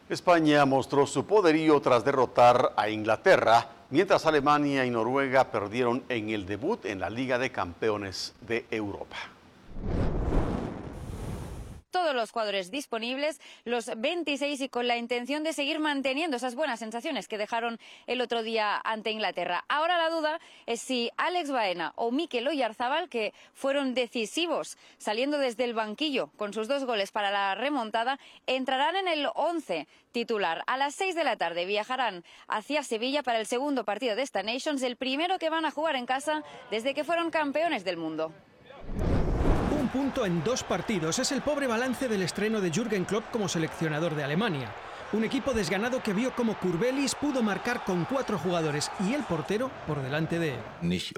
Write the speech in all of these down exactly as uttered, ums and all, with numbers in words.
España mostró su poderío tras derrotar a Inglaterra, mientras Alemania y Noruega perdieron en el debut en la Liga de Campeones de Europa. Todos los jugadores disponibles, los veintiséis, y con la intención de seguir manteniendo esas buenas sensaciones que dejaron el otro día ante Inglaterra. Ahora la duda es si Alex Baena o Mikel Oyarzabal, que fueron decisivos saliendo desde el banquillo con sus dos goles para la remontada, entrarán en el once titular. A las seis de la tarde viajarán hacia Sevilla para el segundo partido de esta Nations, el primero que van a jugar en casa desde que fueron campeones del mundo. Un punto en dos partidos es el pobre balance del estreno de Jürgen Klopp como seleccionador de Alemania. Un equipo desganado que vio como Kurbelis pudo marcar con cuatro jugadores y el portero por delante de él.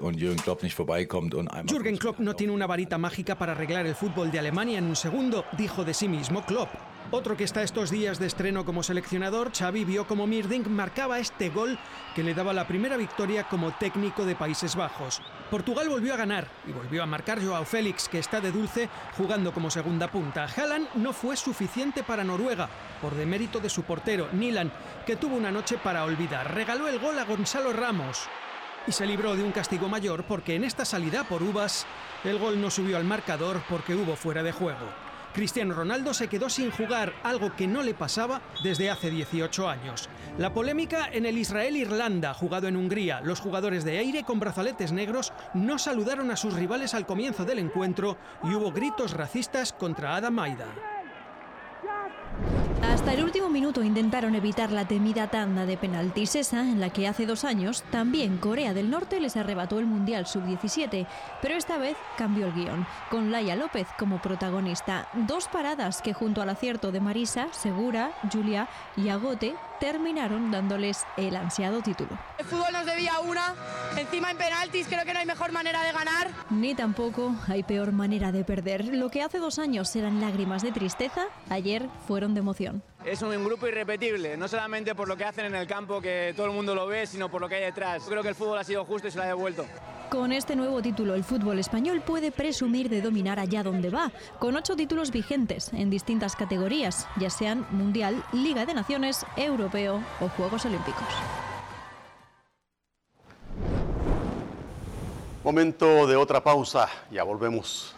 Jürgen Klopp no tiene una varita mágica para arreglar el fútbol de Alemania en un segundo, dijo de sí mismo Klopp. Otro que está estos días de estreno como seleccionador, Xavi, vio como Mirdink marcaba este gol que le daba la primera victoria como técnico de Países Bajos. Portugal volvió a ganar y volvió a marcar Joao Félix, que está de dulce jugando como segunda punta. Haaland no fue suficiente para Noruega, por demérito de su portero, Nilan, que tuvo una noche para olvidar. Regaló el gol a Gonzalo Ramos y se libró de un castigo mayor porque en esta salida por uvas el gol no subió al marcador porque hubo fuera de juego. Cristiano Ronaldo se quedó sin jugar, algo que no le pasaba desde hace dieciocho años. La polémica en el Israel-Irlanda, jugado en Hungría. Los jugadores de Eire con brazaletes negros no saludaron a sus rivales al comienzo del encuentro y hubo gritos racistas contra Adam Maida. Hasta el último minuto intentaron evitar la temida tanda de penaltis, esa en la que hace dos años también Corea del Norte les arrebató el Mundial sub diecisiete, pero esta vez cambió el guión, con Laia López como protagonista. Dos paradas que junto al acierto de Marisa, Segura, Julia y Agote terminaron dándoles el ansiado título. El fútbol nos debía una, encima en penaltis creo que no hay mejor manera de ganar. Ni tampoco hay peor manera de perder. Lo que hace dos años eran lágrimas de tristeza, ayer fueron de emoción. Es un grupo irrepetible, no solamente por lo que hacen en el campo, que todo el mundo lo ve, sino por lo que hay detrás. Yo creo que el fútbol ha sido justo y se lo ha devuelto. Con este nuevo título, el fútbol español puede presumir de dominar allá donde va, con ocho títulos vigentes en distintas categorías, ya sean Mundial, Liga de Naciones, Europeo o Juegos Olímpicos. Momento de otra pausa, ya volvemos.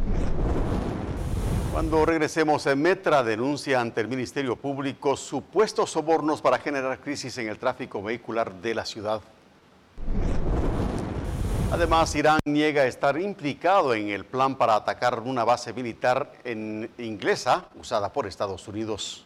Cuando regresemos, Metra denuncia ante el Ministerio Público supuestos sobornos para generar crisis en el tráfico vehicular de la ciudad. Además, Irán niega estar implicado en el plan para atacar una base militar en inglesa usada por Estados Unidos.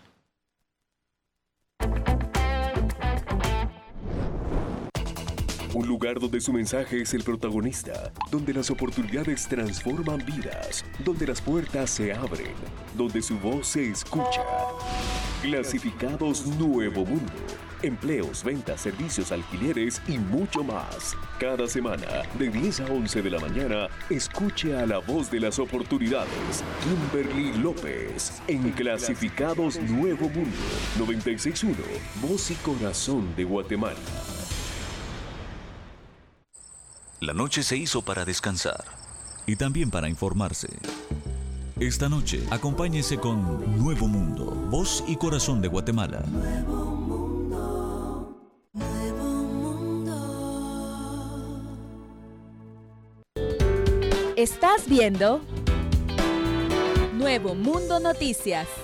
Un lugar donde su mensaje es el protagonista, donde las oportunidades transforman vidas, donde las puertas se abren, donde su voz se escucha. Clasificados Nuevo Mundo. Empleos, ventas, servicios, alquileres y mucho más. Cada semana, de diez a once de la mañana, escuche a la voz de las oportunidades, Kimberly López, en Clasificados Nuevo Mundo, noventa y seis punto uno, Voz y Corazón de Guatemala. La noche se hizo para descansar y también para informarse. Esta noche, acompáñese con Nuevo Mundo, Voz y Corazón de Guatemala. Nuevo Mundo, Nuevo Mundo. Estás viendo Nuevo Mundo Noticias.